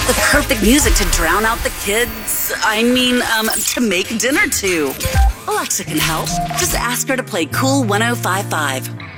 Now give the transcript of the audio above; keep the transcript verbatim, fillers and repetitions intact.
The perfect music to drown out the kids. I mean, um, to make dinner to. Alexa can help. Just ask her to play Cool one oh five five.